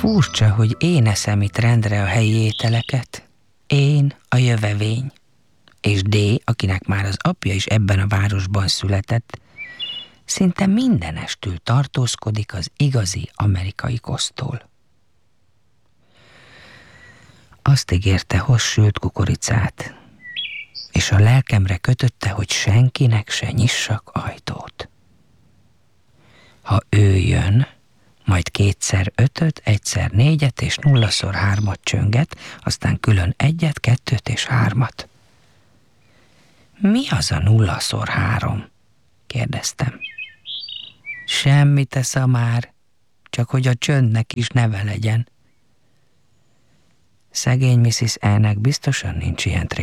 Furcsa, hogy én eszem itt rendre a helyi ételeket. Én, a jövevény. És D, akinek már az apja is ebben a városban született, szinte mindenestül tartózkodik az igazi amerikai kosztól. Azt ígérte, hoz sült kukoricát, és a lelkemre kötötte, hogy senkinek se nyissak ajtót. Ha ő jön, majd 2x5-öt, 1x4-et és 0x3-at csönget, aztán külön 1-et, 2-t és 3-at. Mi az a 0x3? Kérdeztem. Semmi tesza már, csak hogy a csöndnek is neve legyen. Szegény Mrs. E-nek biztosan nincs ilyen